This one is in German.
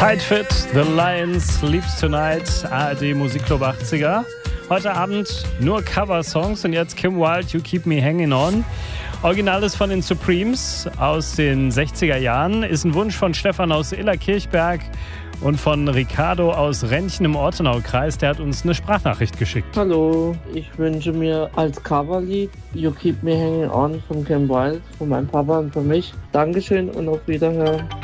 Tight Fit, The Lions, Sleeps Tonight, ARD Musikclub 80er. Heute Abend nur Cover-Songs und jetzt Kim Wilde, You Keep Me Hanging On. Originales von den Supremes aus den 60er Jahren. Ist ein Wunsch von Stefan aus Illerkirchberg und von Ricardo aus Rentchen im Ortenaukreis. Der hat uns eine Sprachnachricht geschickt. Hallo, ich wünsche mir als Coverlied You Keep Me Hanging On von Kim Wilde, von meinem Papa und für mich. Dankeschön und auf Wiederhören.